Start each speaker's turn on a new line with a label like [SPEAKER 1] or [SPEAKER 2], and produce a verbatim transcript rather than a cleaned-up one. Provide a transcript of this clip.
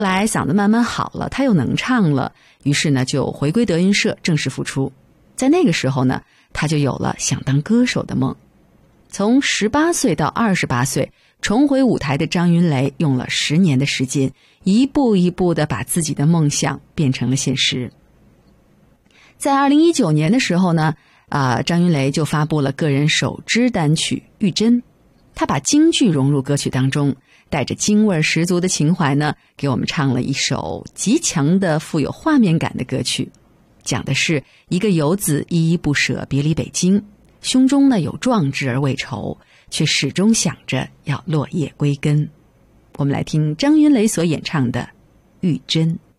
[SPEAKER 1] 后来嗓子慢慢好了，他又能唱了，于是呢就回归德云社正式复出。在那个时候呢，他就有了想当歌手的梦。从十八岁到二十八岁，重回舞台的张云雷用了十年的时间，一步一步地把自己的梦想变成了现实。在二零一九年的时候呢，啊，张云雷就发布了个人首支单曲《玉珍》，他把京剧融入歌曲当中，带着京味十足的情怀呢，给我们唱了一首极强的富有画面感的歌曲，讲的是一个游子依依不舍别离北京，胸中呢有壮志而未酬，却始终想着要落叶归根。我们来听张云雷所演唱的《玉珍》。